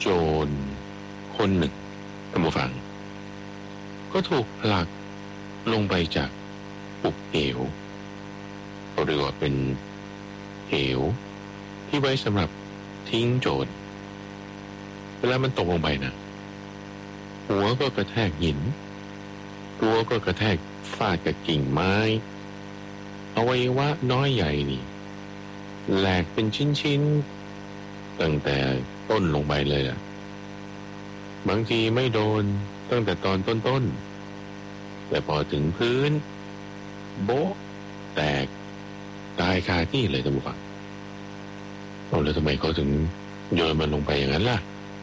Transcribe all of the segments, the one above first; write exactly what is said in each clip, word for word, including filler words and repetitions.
โจรคนหนึ่งท่านผู้ฟังก็ถูกผลักลงไปจากปุกเหวเรียกว่าเป็นเหวที่ไว้สำหรับทิ้งโจรเวลามันตกลงไปนะหัวก็กระแทกหินตัวก็กระแทกฟาดกับกิ่งไม้อวัยวะน้อยใหญ่นี่แหลกเป็นชิ้นๆตั้งแต่ต้นลงไปเลยล่ะบางทีไม่โดนตั้งแต่ตอนต้นๆแต่พอถึงพื้นโบ๊ะแตกตายคาที่เลยท่านผู้ฟังแล้วทำไมเขาถึงโยนมันลงไปอย่างนั้นล่ะ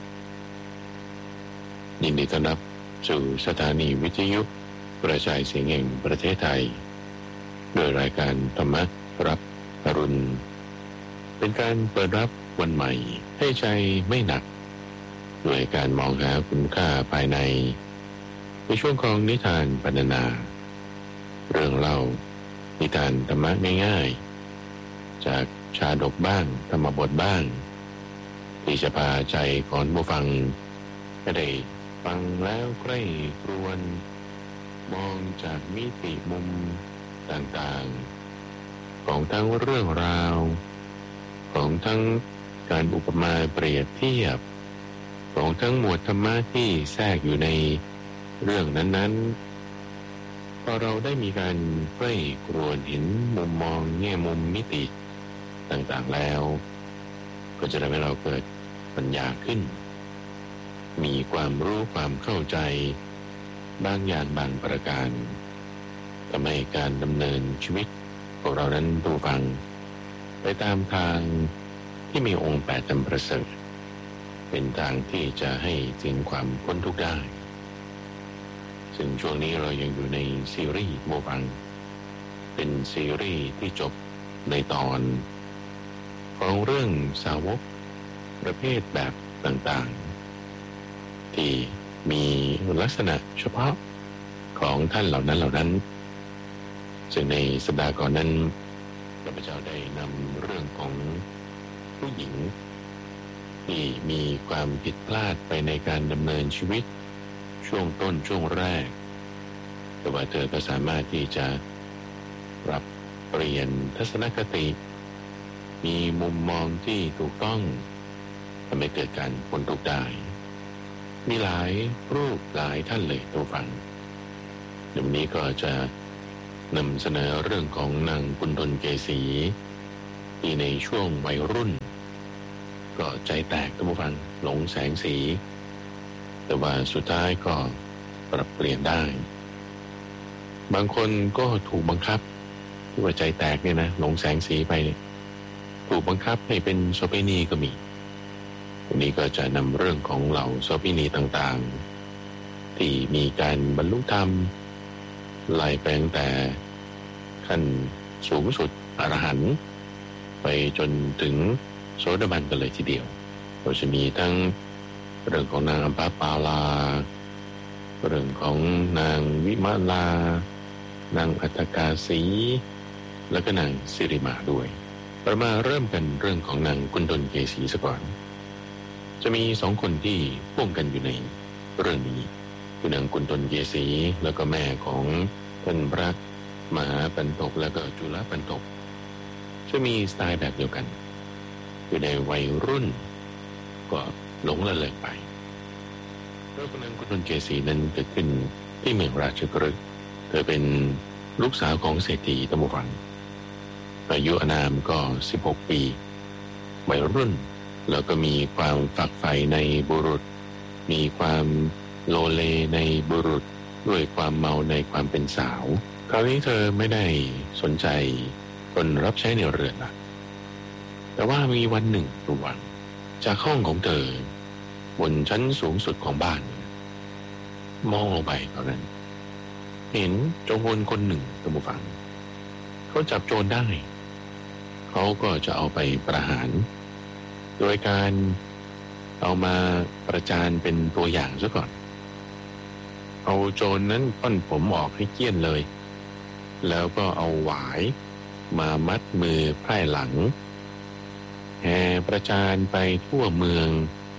ยินดีต้อนรับสู่สถานีวิทยุกระจายเสียงแห่งประเทศไทยโดยรายการธรรมะรับอรุณเป็นการเปิดรับวันใหม่ให้ใจไม่หนักด้วยการมองหาคุณค่าภายในในช่วงของนิทานปรรณนาเรื่องเล่านิทานธรรมะง่ายๆจากชาดกบ้างธรรมบทบ้างที่จะพาใจของผู้ฟังให้ได้ฟังแล้วใกล้ครวนมองจากมิติมุมต่างๆของทั้งเรื่องราวของทั้งการอุปมาเปรียบเทียบของทั้งหมวดธรรมะที่แทรกอยู่ในเรื่องนั้นๆพอเราได้มีการใกล้ครวนเห็นมุมมองแง่มุมมิติต่างๆแล้วก็จะทำให้เราเกิดปัญญาขึ้นมีความรู้ความเข้าใจบางอย่างบางประการทำให้การดำเนินชีวิตของเรานั้นผู้ฟังไปตามทางที่มีองค์แปดจำประเสริฐเป็นทางที่จะให้ถึงความพ้นทุกข์ได้ซึ่งช่วงนี้เรายังอยู่ในซีรีส์ผู้ฟังเป็นซีรีส์ที่จบในตอนของเรื่องสาวกประเภทแบบต่างๆที่มีลักษณะเฉพาะของท่านเหล่านั้นเหล่านั้นซึ่งในสัปดาห์ก่อนนั้นพระพุทธเจ้าได้นำเรื่องของผู้หญิงที่มีความผิดพลาดไปในการดำเนินชีวิตช่วงต้นช่วงแรกแต่ว่าเธอก็สามารถที่จะปรับเปลี่ยนทัศนคติมีมุมมองที่ถูกต้องทำให้เกิดการพ้นทุกข์ได้มีหลายรูปหลายท่านเลยตัวฟังเดี๋ยวนี้ก็จะนำเสนอเรื่องของนางกุณฑลเกษีที่ในช่วงวัยรุ่นก็ใจแตกท่านผู้ฟังหลงแสงสีแต่ว่าสุดท้ายก็ปรับเปลี่ยนได้บางคนก็ถูกบังคับที่ว่าใจแตกเนี่ยนะหลงแสงสีไปเนี่ยถูกบังคับให้เป็นโสเภณีก็มีวันนี้ก็จะนำเรื่องของเหล่าโสเภณีต่างๆที่มีการบรรลุธรรมไล่ไปตั้งแต่ขั้นสูงสุดอรหันต์ไปจนถึงโสดาบันกันเลยทีเดียวเราจะมีทั้งเรื่องของนางอัมพปาลาเรื่องของนางวิมาลานางอัตตกาสีแล้วก็นางสิริมาด้วยเรามาเริ่มกันเรื่องของนางกุณฑลเกษีซะก่อนจะมีสองคนที่พ่วงกันอยู่ในเรื่องนี้คือนางกุณฑลเกษีแล้วก็แม่ของท่านพระมหาปันตกแล้วก็จุลปันตกจะมีสไตล์แบบเดียวกันอยู่ในวัยรุ่นก็หลงละเลยไปเรื่องของนางกุณฑลเกษีนั้นเกิดขึ้นที่เมืองราชกฤห์เธอเป็นลูกสาวของเศรษฐีตะมุฟังอายุอานามก็สิบหกปีวัยรุ่นแล้วก็มีความฝักใฝ่ในบุรุษมีความโลเลในบุรุษด้วยความเมาในความเป็นสาวคราวนี้เธอไม่ได้สนใจคนรับใช้ในเรือนละแต่ว่ามีวันหนึ่งระหว่างจากห้องของเธอบนชั้นสูงสุดของบ้านมองลงไปเท่านั้นเห็นโจรคนหนึ่งตะมุฟังเขาจับโจรได้เขาก็จะเอาไปประหารโดยการเอามาประจานเป็นตัวอย่างซะก่อนเอาโจรนั้นป้อนผมออกให้เกลี้ยนเลยแล้วก็เอาหวายมามัดมือไพร่หลังแห่ประจานไปทั่วเมือง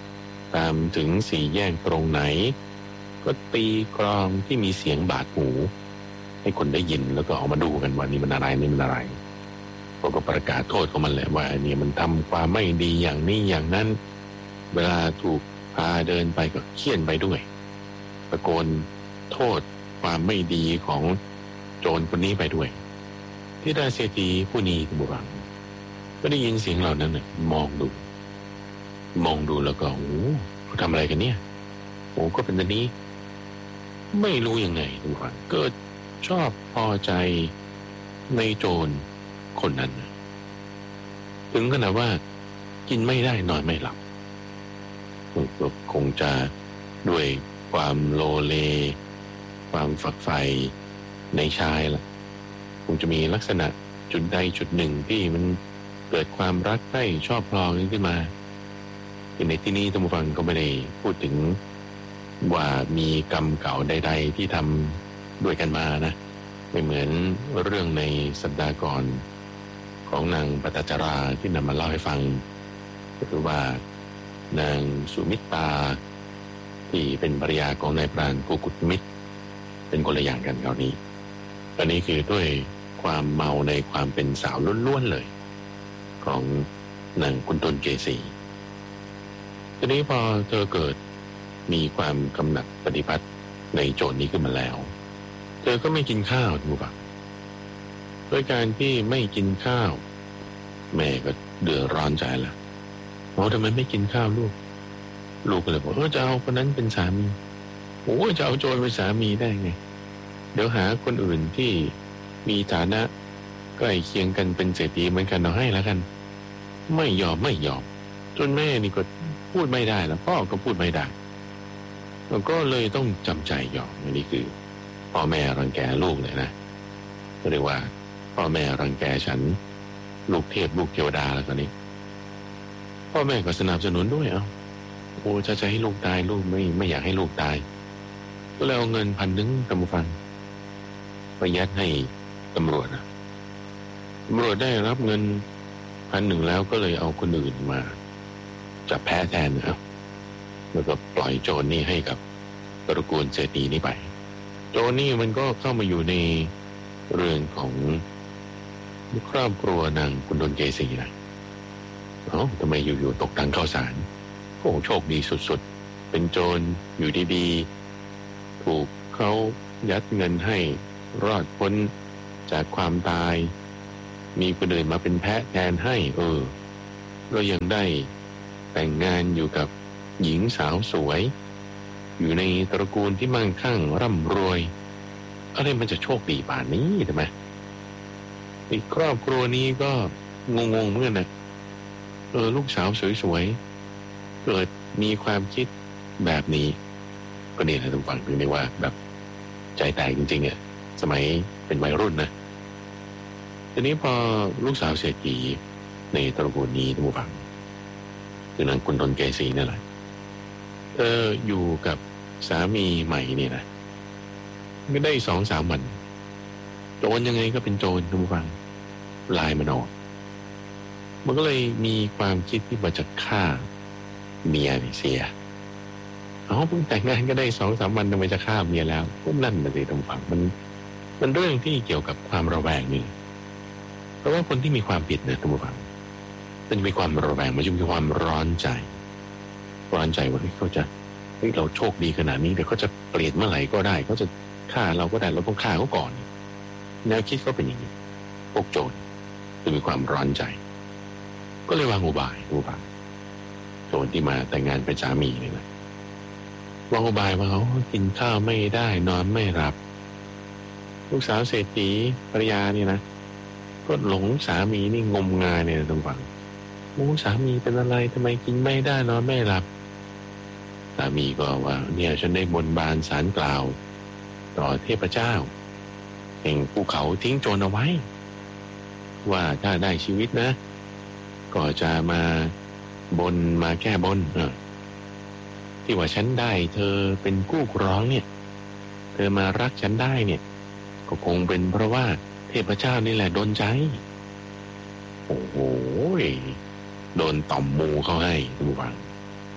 ตามถึงสี่แยกตรงไหนก็ตีกลองที่มีเสียงบาดหูให้คนได้ยินแล้วก็ออกมาดูกันว่านี่มันอะไรนี่มันอะไรเขาก็ประกาศโทษของมันแหละว่าเนี่ยมันทำความไม่ดีอย่างนี้อย่างนั้นเวลาถูกพาเดินไปก็เคี่ยนไปด้วยตะโกนโทษความไม่ดีของโจรคนนี้ไปด้วยที่ราเศรษฐีผู้นี้บุรังก็ได้ยินเสียงเหล่านั้นน่ะมองดูมองดูแล้วก็โอ้เขาทำอะไรกันเนี่ยโอ้ก็เป็นแบบนี้ไม่รู้ยังไงทุกคนเกิดชอบพอใจในโจรคนนั้นถึงขนาดว่ากินไม่ได้นอนไม่หลับก็คงจะด้วยความโลเลความฝักใฝ่ในชายล่ะคงจะมีลักษณะจุดใดจุดหนึ่งที่มันเกิดความรักใคร่ชอบพอขึ้นมาในที่นี้ท่านผู้ฟังก็ไม่ได้พูดถึงว่ามีกรรมเก่าใดๆที่ทำด้วยกันมานะไม่เหมือนเรื่องในสัปดาห์ก่อนของนางปตัจจาราที่นำมาเล่าให้ฟังก็คือว่านางสุมิตราที่เป็นภรรยาของนายพรานกุกุฏมิตรเป็นคนละอย่างกันคราวนี้อันนี้คือด้วยความเมาในความเป็นสาวล้วนๆเลยของนางกุณฑลเกษีทีนี้พอเธอเกิดมีความกำหนัดปฏิบัติในโจทย์นี้ขึ้นมาแล้วเธอก็ไม่กินข้าวถูกปะด้วยการที่ไม่กินข้าวแม่ก็เดือดร้อนใจละโอ้ทำไมไม่กินข้าวลูกลูกก็เลยบอกเออจะเอาคนนั้นเป็นสามีโอ้จะเอาโจรเป็นสามีได้ไงเดี๋ยวหาคนอื่นที่มีฐานะใกล้เคียงกันเป็นเศรษฐีเหมือนกันเอาให้แล้วกันไม่ยอมไม่ยอมจนแม่นี่ก็พูดไม่ได้แล้วพ่อก็พูดไม่ได้แล้วก็เลยต้องจำใจยอมนี่คือพ่อแม่รังแกลูกเลยนะก็เรียกว่าพ่อแม่รังแกฉันลูกเทพลูกเทวดาแล้วตอนนี้พ่อแม่ก็สนับสนุนด้วยเอ้าโอ้จะจะให้ลูกตายลูกไม่ไม่อยากให้ลูกตายก็เลยเอาเงินพันหนึ่งตำรวจฟังไปยัดให้ตำรวจนะตำรวจได้รับเงินพันหนึ่งแล้วก็เลยเอาคนอื่นมาจับแพ้แทนนะครับแล้วก็ปล่อยโจรนี่ให้กับตระกูลเศรษฐีนี้ไปโจรนี่มันก็เข้ามาอยู่ในเรื่องของครอบครัวนางกุณฑลเกษีนะเอ้าทำไมอยู่ๆตกตังข้าวสารโอ้โชคดีสุดๆเป็นโจรอยู่ดีๆถูกเขายัดเงินให้รอดพ้นจากความตายมีคนอื่นมาเป็นแพะแทนให้เออเรายังได้แต่งงานอยู่กับหญิงสาวสวยอยู่ในตระกูลที่มั่งคั่งร่ำรวยอะไรมันจะโชคดีป่านนี้ใช่ไหมอีกครอบครัวนี้ก็งงๆเหมือนกันนะเออลูกสาวสวยๆเกิดมีความคิดแบบนี้ก็เนี่ยนะทุกฝั่งถึงได้ว่าแบบใจแตกจริงๆอ่ะสมัยเป็นวัยรุ่นนะทีนี้พอลูกสาวเศรษฐีในตระกูลนี้ทุกฝั่งคือนางกุณฑลเกษีนั่นแหละเธออยู่กับสามีใหม่เนี่ยนะก็ได้สองสามวันโจรยังไงก็เป็นโจรทุกฝั่งลายมันออกมันก็เลยมีความคิดที่ว่าจะฆ่าเมียเสียอ๋อเพิ่งแต่งงานก็ได้สองสามวันทำไมจะฆ่าเมียแล้วพวกนั่นน่ะสิทุกฝั่งมันมันเรื่องที่เกี่ยวกับความระแวงนี่เพราะว่าคนที่มีความผิดเนี่ยทุกฝั่งมันจะมีความระแวงมันจะมีความร้อนใจร้อนใจว่าเขาจะเฮ้ยเราโชคดีขนาดนี้เดี๋ยวเขาจะเปลี่ยนเมื่อไหร่ก็ได้เขาจะฆ่าเราก็ได้เราต้องฆ่าเขาก่อนแนวคิดก็เป็นอย่างนี้พวกโจรจะมีความร้อนใจก็เลยวางอุบายอุบายโจรที่มาแต่งงานเป็นสามีเนี่ยนะวางอุบายว่าเขากินข้าวไม่ได้นอนไม่หลับลูกสาวเศรษฐีภรรยานี่นะก็หลงสามีนี่งมงายเนี่ยตรงฝั่งโอ้สามีเป็นอะไรทำไมกินไม่ได้นอนไม่หลับสามีก็ว่าเนี่ยฉันได้บนบานสารกล่าวต่อเทพเจ้าแห่งภูเขาทิ้งโจรเอาไว้ว่าถ้าได้ชีวิตนะก็จะมาบนมาแก้บนเออที่ว่าฉันได้เธอเป็นคู่ครองเนี่ยเธอมารักฉันได้เนี่ยก็คงเป็นเพราะว่าเทพเจ้านี่แหละโดนใจโอ้โหโดนต่อมมูเขาให้ทุกวัน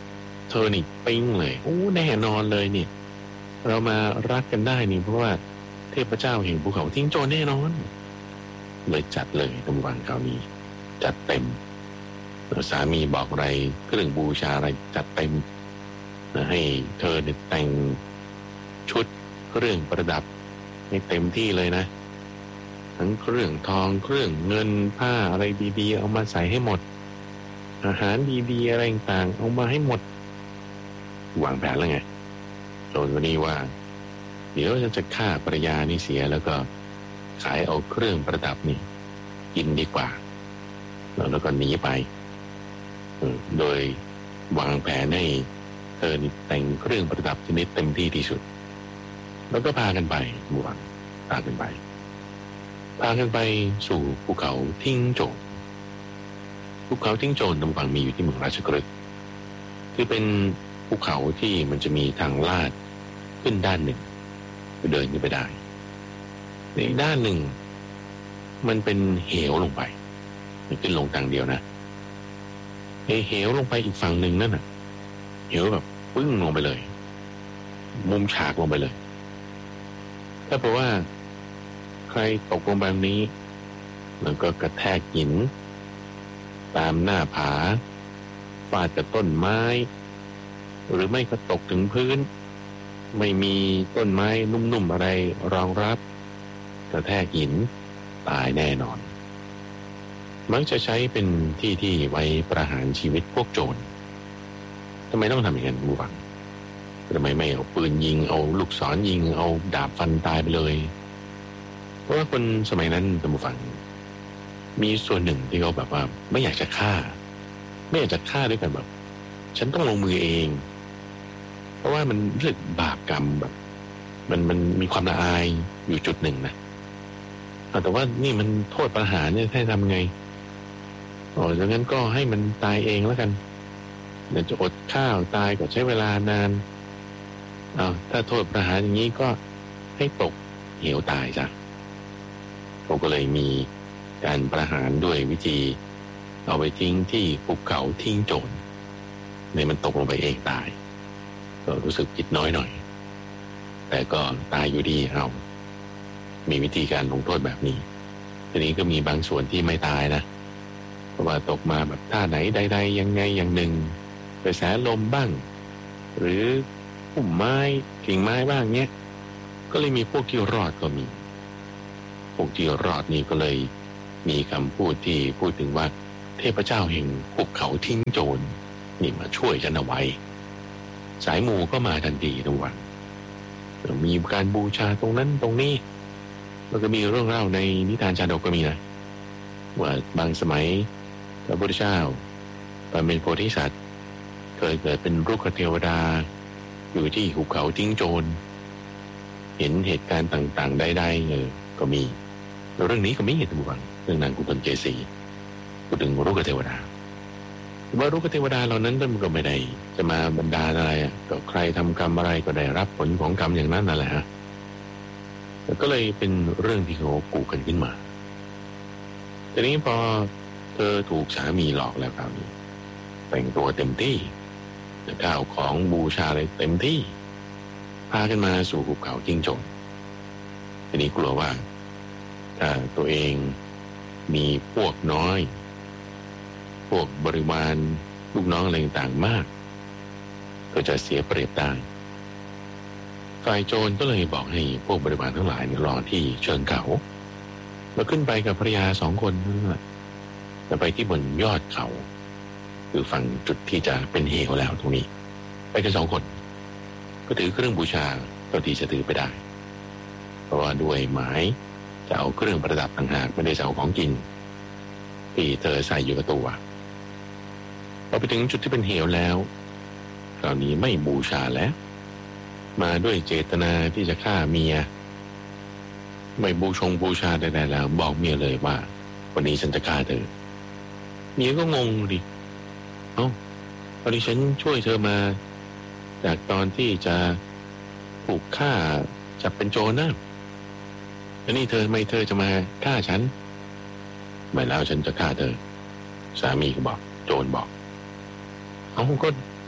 เธอนี่ปิ๊งเลยโอ้แน่นอนเลยเนี่ยเรามารักกันได้นี่เพราะว่าเทพเจ้าแห่งภูเขาทิ้งโจรแน่นอนเลยจัดเลยตำวันคราวนี้จัดเต็มสามีบอกอะไรเครื่องบูชาอะไรจัดเต็มให้เธอเนี่ยแต่งชุดเครื่องประดับให้เต็มที่เลยนะทั้งเครื่องทองเครื่องเงินผ้าอะไรดีๆเอามาใส่ให้หมดอาหารดีๆอะไรต่างๆเอามาให้หมดวางแผนแล้วไงโจรคนนี้ว่าเดี๋ยวฉันจะฆ่าภรรยานี่เสียแล้วก็ขายเอาเครื่องประดับนี่กินดีกว่าแล้วก็หนีไปโดยวางแผนให้เธอแต่งเครื่องประดับชนิดเต็มที่ที่สุดแล้วก็พากันไปบวชพากันไปพากันไปสู่ภูเขาทิ้งโจรภูเขาทิ้งโจรตรงฝั่งมีอยู่ที่เมืองราชกฤห์คือเป็นภูเขาที่มันจะมีทางลาดขึ้นด้านหนึ่งเดินขึ้นไปได้ในด้านหนึ่งมันเป็นเหวลงไปมันขึ้นลงทางเดียวนะเหวลงไปอีกฝั่งหนึ่งนั่นน่ะเหวแบบปึ้งลงไปเลยมุมฉากลงไปเลยถ้าแปลว่าใครตกลงแบบนี้มันก็กระแทกหินตามหน้าผาฟาดกับต้นไม้หรือไม่ก็ตกถึงพื้นไม่มีต้นไม้นุ่มๆอะไรรองรับกระแทกหินตายแน่นอนมักจะใช้เป็นที่ที่ไว้ประหารชีวิตพวกโจรทำไมต้องทำอย่างนั้นบูฟังทำไมไม่เอาปืนยิงเอาลูกศรยิงเอาดาบฟันตายไปเลยเพราะว่าคนสมัยนั้นท่านผู้ฟังมีส่วนหนึ่งที่เขาแบบว่าไม่อยากจะฆ่าไม่อยากจะฆ่าด้วยกันแบบฉันต้องลงมือเองเพราะว่ามันรู้สึกบาปกรรมแบบมันมันมีความละอายอยู่จุดหนึ่งนะแต่ว่านี่มันโทษประหารเนี่ยให้ทำไงอ๋อดังนั้นก็ให้มันตายเองแล้วกันเดี๋ยวจะอดข้าวตายก็ใช้เวลานานเอาถ้าโทษประหารอย่างนี้ก็ให้ตกเหวตายจ้ะเขาก็เลยมีการประหารด้วยวิธีเอาไปทิ้งที่ภูเขาทิ้งโจรในมันตกลงไปเองตายก็รู้สึกผิดน้อยหน่อยแต่ก็ตายอยู่ดีเอามีวิธีการลงโทษแบบนี้ทีนี้ก็มีบางส่วนที่ไม่ตายนะเพราะว่าตกมาแบบท่าไหนใดๆยังไงอย่างหนึ่งกระแสลมบ้างหรือพุ่มไม้กิ่งไม้บ้างเนี้ยก็เลยมีพวกที่รอดก็มีพวกที่รอดนี่ก็เลยมีคำพูดที่พูดถึงว่าเทพเจ้าแห่งภูเขาทิ้งโจรนี่มาช่วยฉันเอาไว้สายมูก็มาทันทีทุกวันมีการบูชาตรงนั้นตรงนี้แล้วก็มีเรื่องเล่าในนิทานชาดกก็มีนะว่าบางสมัยพระพุทธเจ้าตอนเป็นโพธิสัตว์เคยเกิดเป็นรุกขเทวดาอยู่ที่ภูเขาทิ้งโจรเห็นเหตุการณ์ต่างๆได้ๆเออก็มีแล้วเรื่องนี้ก็มีเหตุผลเรื่องนางกุตลเกษีพูดถึงรุกขเทวดาว่ารุกขเทวดาเหล่านั้นท่านก็ไม่ได้จะมาบรรดาอะไรอ่ะก็ใครทำกรรมอะไรก็ได้รับผลของกรรมอย่างนั้นนั่นแหละฮะก็เลยเป็นเรื่องที่เขากูกันขึ้นมาทีนี้พอเธอถูกสามีหลอกแล้วคราวนี้แต่งตัวเต็มที่ข้าวของบูชาอะไรเต็มที่พากันมาสู่ภูเขาทิ้งโจรทีนี้กลัวว่าถ้าตัวเองมีพวกน้อยพวกบริวารลูกน้องอะไรต่างๆมากก็จะเสียเปรียบได้ฝ่ายโจรก็เลยบอกให้พวกบริวารทั้งหลายรอที่เชิงเขาแล้วขึ้นไปกับภรรยาสองคนนั่นแหละจะไปที่บนยอดเขาคือฝั่งจุดที่จะเป็นเหวแล้วตรงนี้ไปกันสองคนก็ถือเครื่องบูชาก็ที่จะถือไปได้เพราะว่าด้วยหมายจะเอาเครื่องประดับต่างหากไม่ได้เอาของกินที่เธอใส่อยู่กับตัวพอไปถึงจุดที่เป็นเหวแล้วคราวนี้ไม่บูชาแล้วมาด้วยเจตนาที่จะฆ่าเมียไม่บูชงบูชาใดๆแล้วบอกเมียเลยว่าวันนี้ฉันจะฆ่าเธอเมียก็งงดิเอ้าตอนนี้ฉันช่วยเธอมาจากตอนที่จะถูกฆ่าจับเป็นโจรนะแล้วนี่เธอไม่เธอจะมาฆ่าฉันไม่แล้วฉันจะฆ่าเธอสามีก็บอกโจรบอกเอ้าก็ท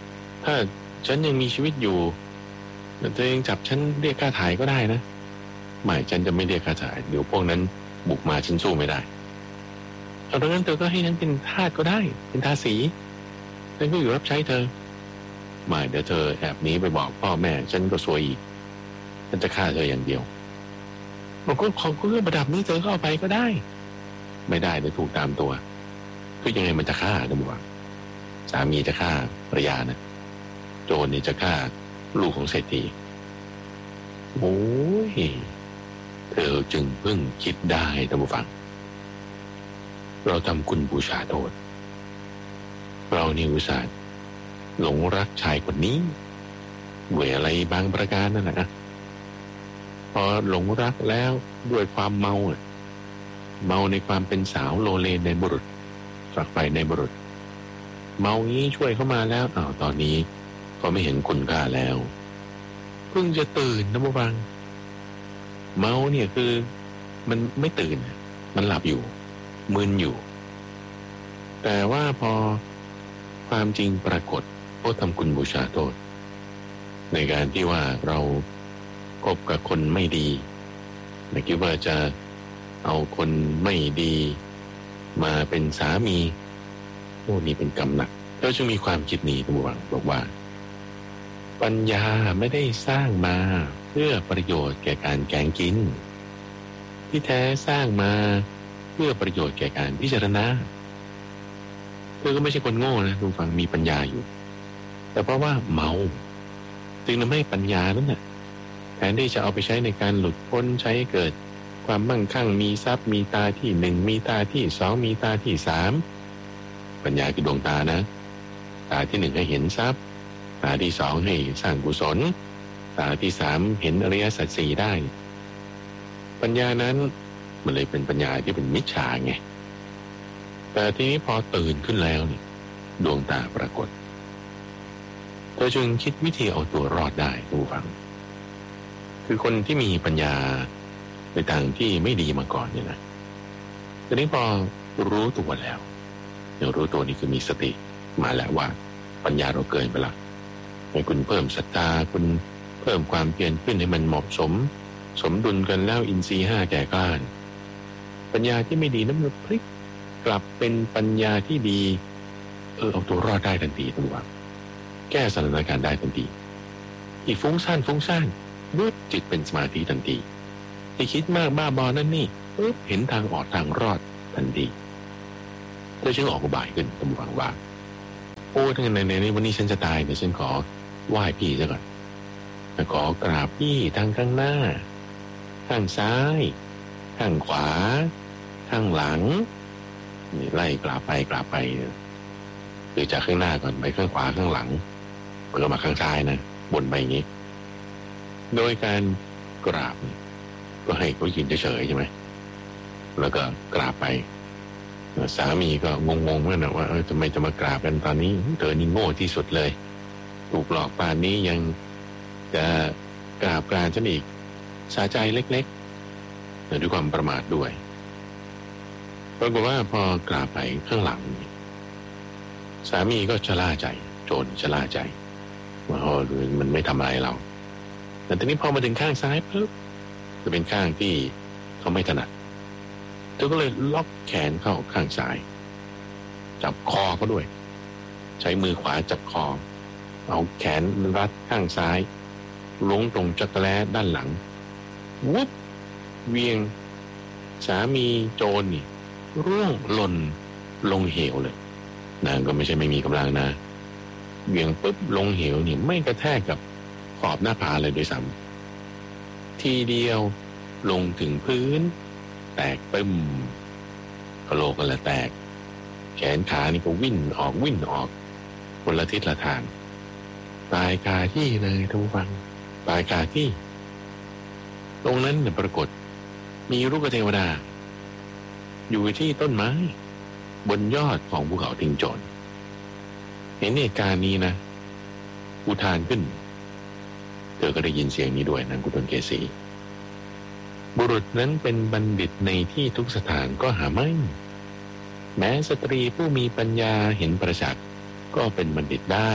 ถ้าฉันยังมีชีวิตอยู่เธอยังจับฉันเรียกค่าถ่ายก็ได้นะไม่ฉันจะไม่เรียกค่าถ่ายเดี๋ยวพวกนั้นบุกมาฉันสู้ไม่ได้เอาดังนั้นเธอก็ให้ฉันเป็นทาสก็ได้เป็นทาสีฉันก็อยู่รับใช้เธอไม่เดี๋ยวเธอแอบหนีไปบอกพ่อแม่ฉันก็ซวยอีกฉันจะฆ่าเธออย่างเดียวมันก็ของเครื่องประดับนี้เธอก็เอาไปก็ได้ไม่ได้เดี๋ยวถูกตามตัวคือยังไงมันจะฆ่านะบัวสามีจะฆ่าภรรยานะโจรนี่จะฆ่าลูกของเศรษฐีโอ้ยเธอจึงเพิ่งคิดได้ท่านผู้ฟังเราทำคุณบูชาโทษเรานี่อุตส่าห์หลงรักชายคนนี้ด้วยอะไรบางประการนั่นแหละนะพอหลงรักแล้วด้วยความเมาเมาในความเป็นสาวโลเลในบุรุษฝักใฝ่ในบุรุษเมางี้ช่วยเข้ามาแล้วอ้าวตอนนี้เขาไม่เห็นคุณค่าแล้วเพิ่งจะตื่นนะผู้ฟังเมาเนี่ยคือมันไม่ตื่นมันหลับอยู่มึนอยู่แต่ว่าพอความจริงปรากฏก็ทำคุณบูชาโทษในการที่ว่าเราคบกับคนไม่ดีไม่คิดว่าจะเอาคนไม่ดีมาเป็นสามีโอ้นี่เป็นกรรมหนักเราจะมีความคิดนี้ทุกวันบอกว่าปัญญาไม่ได้สร้างมาเพื่อประโยชน์แก่การแกงกินที่แท้สร้างมาเพื่อประโยชน์แก่การพิจารณาเธอก็ไม่ใช่คนโง่นะทุกฝั่งมีปัญญาอยู่แต่เพราะว่าเมาจึงทำให้ปัญญานั้นน่ะแทนที่จะเอาไปใช้ในการหลุดพ้นใช้เกิดความมั่งคั่งมีทรัพย์มีตาที่หนึ่งมีตาที่สองมีตาที่สามปัญญาคือดวงตานะตาที่หนึ่งให้เห็นทรัพย์ตาที่สองให้สร้างกุศลตาที่สามเห็นอริยสัจสี่ได้ปัญญานั้นมันเลยเป็นปัญญาที่เป็นมิจฉาไงแต่ทีนี้พอตื่นขึ้นแล้วนี่ดวงตาปรากฏเธอจึงคิดวิธีเอาตัวรอดได้ทุกฝังคือคนที่มีปัญญาในทางที่ไม่ดีมาก่อนเนี่ยนะทีนี้พอรู้ตัวแล้วเดี๋ยวรู้ตัวนี่คือมีสติมาแล้วว่าปัญญาเราเกินไปละให้คุณเพิ่มศรัทธาคุณเพิ่มความเพียรขึ้นให้มันเหมาะสมสมดุลกันแล้วอินทรีย์ห้าแก่กล้าปัญญาที่ไม่ดีนั้นมันพลิกกลับเป็นปัญญาที่ดีเออเอาตัวรอดได้ทันทีทุกวันแก้สถานการณ์ได้ทันทีอีฟุ้งซ่านฟุ้งซ่านรูปจิตเป็นสมาธิทันทีที่คิดมากบ้าบอนั่นนี่ปุ๊บเห็นทางออกทางรอดทันทีเธอจึงออกอุบายขึ้นตำหวังว่าโอ้ถ้าในในวันนี้ฉันจะตายเดี๋ยวฉันขอไหว้พี่ซะก่อนขอกราบพี่ทางข้างหน้าข้างซ้ายข้างขวาข้างหลังนี่ไล่กราบไปกราบไปคือจากข้างหน้าก่อนไปข้างขวาข้างหลังมันก็มาข้างซ้ายนะบนไปอย่างนี้โดยการกราบก็ให้เขายืนเฉยๆใช่ไหมแล้วก็กราบไปสามีก็งงๆเหมือนกันว่าเออทำไมจะมากราบกันตอนนี้เธอนี่โง่ที่สุดเลยถูกหลอกป่านนี้ยังจะกราบกรานฉันอีกสาใจเล็กๆด้วยความประมาทด้วยปรากฏว่าพอกราบไปข้างหลังสามีก็ชะล่าใจโจรชะล่าใจว่าอ๋อมันไม่ทำอะไรเราแต่ทีนี้พอมาถึงข้างซ้ายปุ๊บจะเป็นข้างที่เขาไม่ถนัดเธอก็เลยล็อกแขนเข้าข้างซ้ายจับคอเขาด้วยใช้มือขวาจับคอเอาแขนรัดข้างซ้ายลงตรงจักรแล้ด้านหลังวุบเวียงสามีโจรนี่ร่วงหล่นลงเหวเลยนางก็ไม่ใช่ไม่มีกำลังนะเวียงปุ๊บลงเหวนี่ไม่กระแทกกับขอบหน้าผาเลยด้วยซ้ำทีเดียวลงถึงพื้นแตกปึ้มกระโหลกกันละแตกแขนขานี่ก็วิ่นออกวิ่นออกคนละทิศละทางตายคาที่เลยทุกฟังตายคาที่ตรงนั้นเนี่ยปรากฏมีลูกเทวดาอยู่ที่ต้นไม้บนยอดของภูเขาทิงโจรเห็นเหตุการณ์นี้นะอุทานขึ้นเธอก็ได้ยินเสียงนี้ด้วยนางกุฎนเกษีบุรุษนั้นเป็นบัณฑิตในที่ทุกสถานก็หาไม่แม้สตรีผู้มีปัญญาเห็นประจักษ์ก็เป็นบัณฑิตได้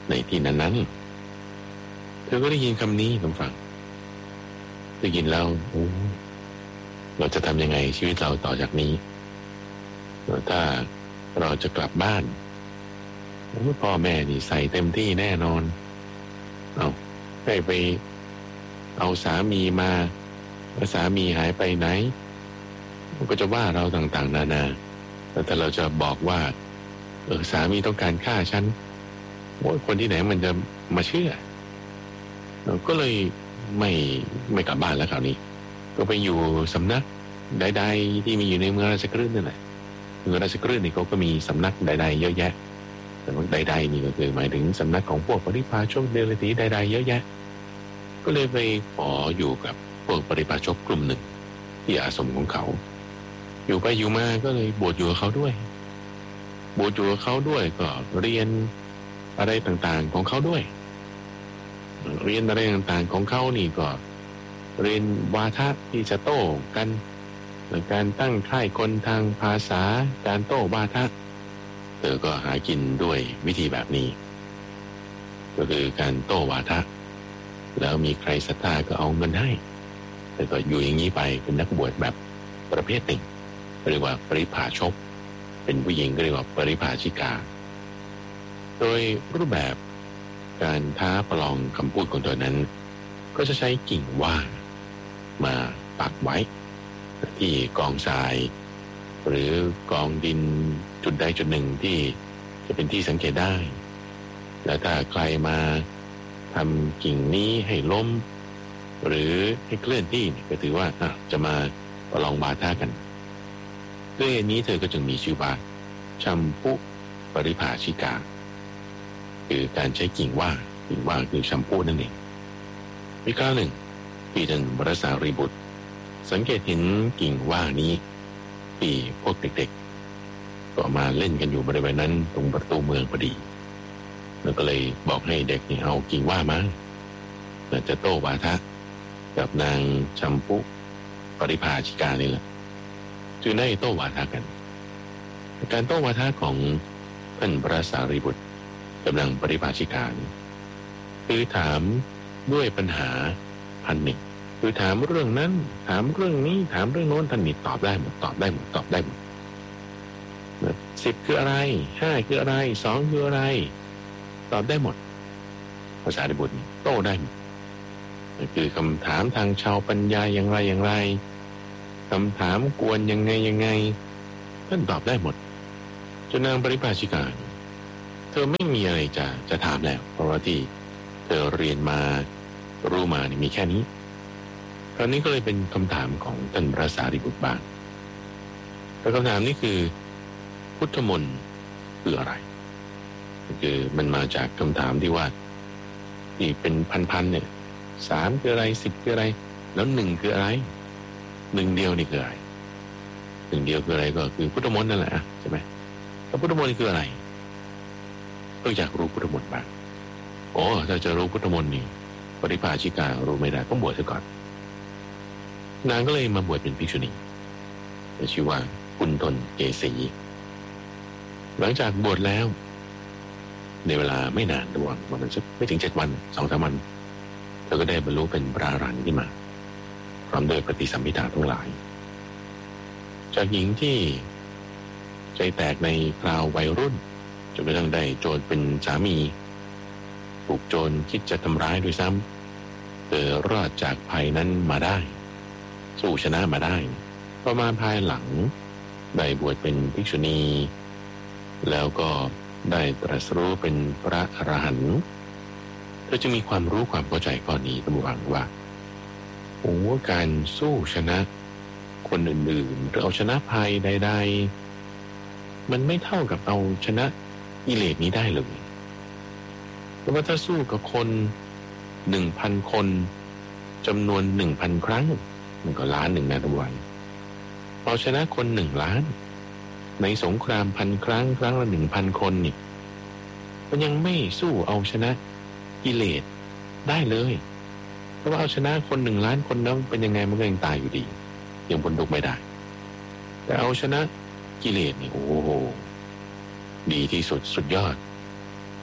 ในที่นั้นๆเธอก็ได้ยินคำนี้ผมฟังได้ยินแล้วโอ้เราจะทำยังไงชีวิตเราต่อจากนี้ถ้าเราจะกลับบ้านพ่อแม่นี่ใส่เต็มที่แน่นอนเอาให้ไปเอาสามีมาสามีหายไปไหนมันก็จะว่าเราต่างๆนานาแต่เราจะบอกว่าเออสามีต้องการฆ่าฉันโอ้ยคนที่ไหนมันจะมาเชื่อเราก็เลยไม่ไม่กลับบ้านแล้วคราวนี้ก็ไปอยู่สำนักใดๆที่มีอยู่ในเมืองราชกฤห์นั่นแหละเมืองราชกฤห์นี่เขาก็มีสำนักใดๆเยอะแยะแต่ว่าใดๆนี่ก็คือหมายถึงสำนักของพวกปริพาชกเดรัจฉีใดๆเยอะแยะก็เลยไปขออยู่กับพวกปริพาชกกลุ่มหนึ่งที่อาสมของเขาอยู่ไปอยู่มาก็เลยบวชอยู่กับเขาด้วยบวชอยู่กับเขาด้วยก็เรียนอะไรต่างๆของเขาด้วยเรียนอะไรต่างๆของเขานี่ก็เรียนวาทะที่จะโต้กันการตั้งค่ายคนทางภาษาการโต้วาทะเธอก็หากินด้วยวิธีแบบนี้ก็คือการโต้วาทะแล้วมีใครศรัทธาก็เอาเงินให้แต่ก็อยู่อย่างนี้ไปเป็นนักบวชแบบประเภทหนึ่งเรียกว่าปริภาชกเป็นผู้หญิงก็เรียกว่าปริภาชิกาโดยรูปแบบการท้าประลองคำพูดของเธอนั้นก็จะใช้กิ่งว่ามาปักไว้ที่กองทรายหรือกองดินจุดใดจุดหนึ่งที่จะเป็นที่สังเกตได้แล้วถ้าใครมาทำกิ่งนี้ให้ล้มหรือให้เคลื่อนที่ก็ถือว่าจะมาประลองบาท่ากันด้วยอันนี้เธอก็จึงมีชื่อว่าชัมพุปริภาชิกาคือการใช้กิ่งว่ากิ่งว่าคือชัมพุนั่นเองมีคราวหนึ่งที่ท่านพระสารีบุตรสังเกตเห็นกิ่งว่านี้ที่พวกเด็กๆก็มาเล่นกันอยู่บริเวณนั้นตรงประตูเมืองพอดีแล้วก็เลยบอกให้เด็กนี่เอากิ่งว่ามาแล้วจะโต้วาทะกับนางชัมพุปริภาชิกานี่แหละจึงได้โต้วาทะกันการโต้วาทะของท่านพระสารีบุตรกับนางปริภาชิกาคือถามด้วยปัญหาพันหนึ่งคือถามเรื่องนั้นถามเรื่องนี้ถามเรื่องโน้นท่านนี่ตอบได้หมดตอบได้หมดตอบได้หมดสิบคืออะไรห้าคืออะไรสองคืออะไรตอบได้หมดภาษาดิบุตรโต้ได้หมดคือคำถามทางชาวปัญญาอย่างไรอย่างไรคำถามกวนยังไงยังไงท่านตอบได้หมดจนนางปริภาชิกาเธอไม่มีอะไรจะจะถามแล้วเพราะว่าที่เธอเรียนมารู้มานี่มีแค่นี้คราวนี้ก็เลยเป็นคำถามของท่านพระสารีบุตรบ้างแต่คำถามนี้คือพุทธมนต์คืออะไรคือมันมาจากคำถามที่ว่าที่เป็นพันๆเนี่ยสามคืออะไรสิบคืออะไรแล้วหนึ่งคืออะไรหนึ่งเดียวนี่คืออะไรหนึ่งเดียวคืออะไรก็คือพุทธมนต์นั่นแหละใช่ไหมแล้วพุทธมนต์คืออะไรก็อยากรู้พุทธมนต์บ้างโอ้ถ้าจะรู้พุทธมนต์นี่ปริภาชิการู้ไม่ได้ต้องบวชซะก่อนนางก็เลยมาบวชเป็นภิกษุณีชื่อว่ากุณฑลเกษีหลังจากบวชแล้วในเวลาไม่นานดวงประมาณสักไม่ถึงเจ็ดวันสองสามวันเธอก็ได้บรรลุเป็นพระอรหันต์ขึ้นมาพร้อมด้วยปฏิสัมภิทาทั้งหลายจากหญิงที่ใจแตกในคราววัยรุ่นจนกระทั่งได้โจรเป็นสามีถูกโจรคิดจะทำร้ายด้วยซ้ำเธอรอดจากภัยนั้นมาได้สู้ชนะมาได้ประมาณภายหลังได้บวชเป็นภิกษุณีแล้วก็ได้ตรัสรู้เป็นพระอรหันต์เธอจะมีความรู้ความเข้าใจข้อนี้ตั้งหวังว่าโอ้การสู้ชนะคนอื่นๆหรือเอาชนะภัยใดๆมันไม่เท่ากับเอาชนะกิเลสนี้ได้เลยเพราะว่าถ้าสู้กับคนหนึ่งพันคนจำนวนหนึ่งพันครั้งมันก็ล้านหนึ่งนะทุกวันเอาชนะคนหนึ่งล้านในสงครามพันครั้งครั้งละหนึ่งพันคนนี่มันยังไม่สู้เอาชนะกิเลสได้เลยเพราะว่าเอาชนะคนหนึ่งล้านคนนั้นเป็นยังไงมันก็ยังตายอยู่ดียังพ้นทุกข์ไม่ได้แต่เอาชนะกิเลสนี่โอ้โหดีที่สุดสุดยอด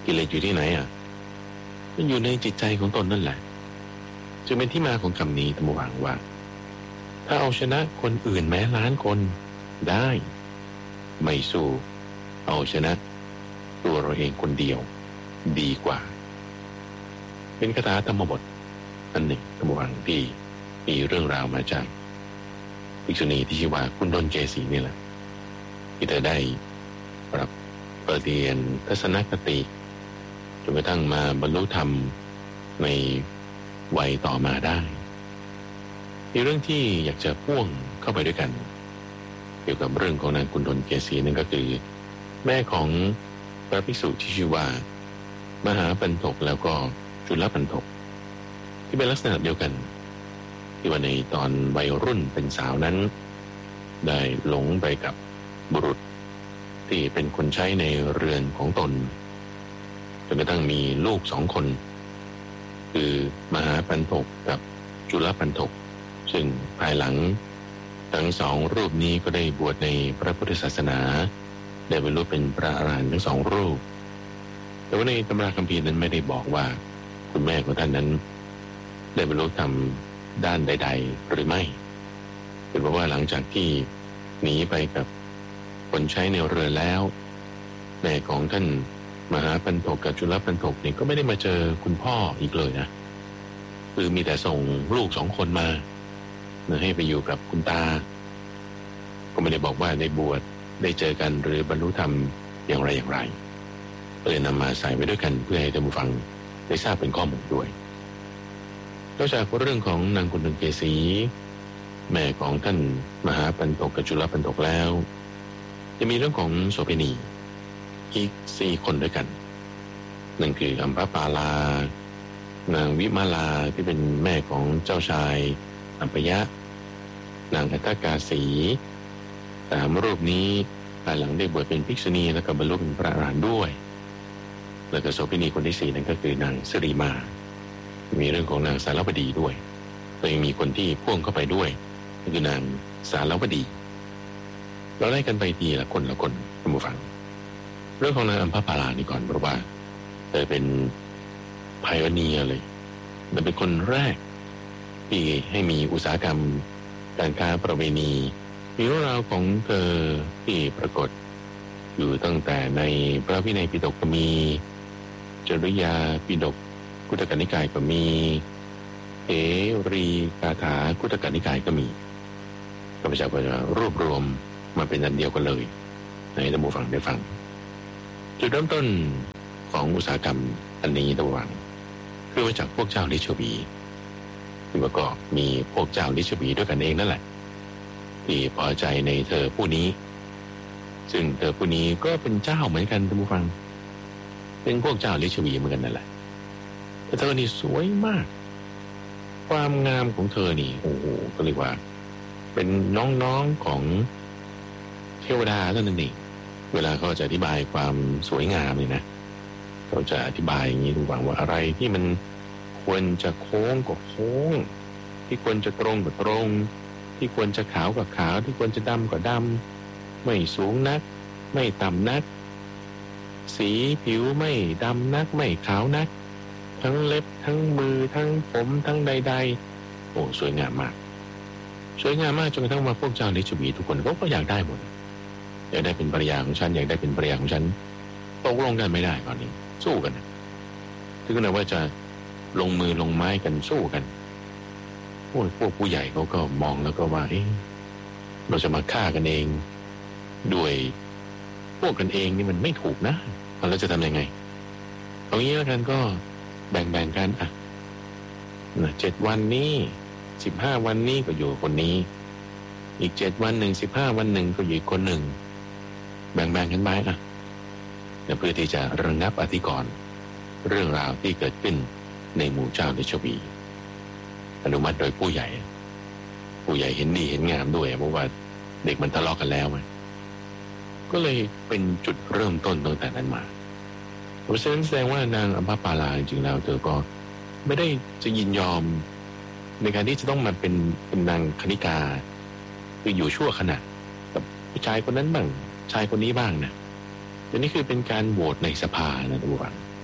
กิเลสอยู่ที่ไหนอ่ะมันอยู่ในจิตใจของตนนั่นแหละจึงเป็นที่มาของคำนี้ธรรมวังว่าถ้าเอาชนะคนอื่นแม้ล้านคนได้ไม่สู้เอาชนะตัวเราเองคนเดียวดีกว่าเป็นคาถาธรรมบทอันหนึ่งธรรมวังที่มีเรื่องราวมาจากภิกษุณีที่ชื่อว่ากุณฑลเกษีนี่แหละที่เธอได้ปรับเปิดเรียนทัศนคติจนกระทั่งมาบรรลุธรรมในวัยต่อมาได้มีเรื่องที่อยากจะพ่วงเข้าไปด้วยกันเกี่ยวกับเรื่องของนางกุณฑลเกษีนั่นก็คือแม่ของพระภิกษุที่ชื่อว่ามหาปันถกแล้วก็จุลปันถกที่เป็นลักษณะเดียวกันที่ว่าในตอนวัยรุ่นเป็นสาวนั้นได้หลงไปกับบุรุษที่เป็นคนใช้ในเรือนของตนจนกระทั่งมีลูกสองคนคือมหาปันถกกับจุลปันถกซึ่งภายหลังทั้งสองรูปนี้ก็ได้บวชในพระพุทธศาสนาได้บรรลุเป็นพระอรหันต์ทั้งสองรูปแต่ว่าในตำราคัมภีร์นั้นไม่ได้บอกว่าคุณแม่ของท่านนั้นได้บรรลุธรรมด้านใดๆหรือไม่เป็นเพราะว่าหลังจากที่หนีไปกับคนใช้ในเรือแล้วแม่ของท่านมหาปันถกกับจุลปันถกนี่ก็ไม่ได้มาเจอคุณพ่ออีกเลยนะคือมีแต่ส่งลูกสองคนมาให้ไปอยู่กับคุณตาก็ไม่ได้บอกว่าได้บวชได้เจอกันหรือบรรลุธรรมอย่างไรอย่างไรก็เลยนำมาใส่ไว้ด้วยกันเพื่อให้ท่านผู้ฟังได้ทราบเป็นข้อมูลด้วยนอกจากเรื่องของนางกุณฑลเกษีแม่ของท่านมหาปันถกกับจุลปันถกแล้วจะมีเรื่องของโสเภณีอีกสี่คนด้วยกันนั่นคืออัมพปาลานางวิมาลาที่เป็นแม่ของเจ้าชายอัมพยะนางอัตตกาสีสามรูปนี้ภายหลังได้บวชเป็นภิกษุณีแล้วก็บรรลุเป็นพระอรหันต์ด้วยแล้วก็โสเภณีคนที่สี่นั่นก็คือนางสิริมามีเรื่องของนางสารวดีด้วยแต่ยังมีคนที่พ่วงเข้าไปด้วยก็คือนางสารวดีเราไล่กันไปทีละคนละคนท่านผู้ฟังเรื่องของนางอัมพปาลานี่ก่อนเพราะว่าเธอเป็นไพโอเนียร์เลยเธอเป็นคนแรกที่ให้มีอุตสาหกรรมการค้าประเวณีมีเรื่องราวของเธอที่ปรากฏอยู่ตั้งแต่ในพระวินัยปิฎกก็มีจริยาปิฎกคุตกนิกายก็มีเอรีคาถาคุตกนิกายก็มีข้าพเจ้าก็จะรวบรวมมาเป็นอันเดียวกันเลยให้ท่านผู้ฟังได้ฟังจุดเริ่มต้นของอุตสาหกรรมอันนี้ท่านผู้ฟังคือมาจากพวกเจ้าลิชวีที่ว่าก็มีพวกเจ้าลิชวีด้วยกันเองนั่นแหละที่พอใจในเธอผู้นี้ซึ่งเธอผู้นี้ก็เป็นเจ้าเหมือนกันท่านผู้ฟังเป็นพวกเจ้าลิชวีเหมือนกันนั่นแหละแต่เธอนี่สวยมากความงามของเธอนี่โอ้โหก็เรียกว่าเป็นน้องๆของเทวดาเท่านั้นเองเวลาเขาจะอธิบายความสวยงามนี่นะเขาจะอธิบายอย่างนี้ดูหวังว่าอะไรที่มันควรจะโค้งก็โค้งที่ควรจะตรงก็ตรงที่ควรจะขาวก็ขาวที่ควรจะดำก็ดำไม่สูงนักไม่ต่ำนักสีผิวไม่ดำนักไม่ขาวนักทั้งเล็บทั้งมือทั้งผมทั้งใดๆโอ้สวยงามมากสวยงามมากจนกระทั่งมาพวกเจ้าลิชวีทุกคนก็อยากได้หมดอยากได้เป็นภรรยาของฉันอยากได้เป็นภรรยาของฉันตกลงกันไม่ได้ตอนนี้สู้กันถึงขนาดว่าจะลงมือลงไม้กันสู้กันโอ้ยพวกผู้ใหญ่เขาก็มองแล้วก็ว่าเอ๊ะเราจะมาฆ่ากันเองด้วยพวกกันเองนี่มันไม่ถูกนะเราจะทำยังไงเอางี้แล้วกันก็แบ่งๆกันอ่ะเจ็ดวันนี้สิบห้าวันนี้ก็อยู่คนนี้อีกเจ็ดวันหนึ่งสิบห้าวันหนึ่งก็อยู่คนหนึ่งแบ่งๆกันไปอ่ะเพื่อที่จะระงับอธิกรณ์เรื่องราวที่เกิดขึ้นในหมู่เจ้าลิชวีอนุมัติโดยผู้ใหญ่ผู้ใหญ่เห็นดีเห็นงามด้วยเพราะว่าเด็กมันทะเลาะกันแล้วไงก็เลยเป็นจุดเริ่มต้นตั้งแต่นั้นมาเพราะฉะนั้นแสดงว่านางอัมพปาลาจริงๆแล้วเธอก็ไม่ได้จะยินยอมในการที่จะต้องมาเป็นเป็นนางคณิกาคืออยู่ชั่วขณะกับผู้ชายคนนั้นบ้างชายคนนี้บ้างนะแต่นี่คือเป็นการโหวตในสภานะทุกท่าน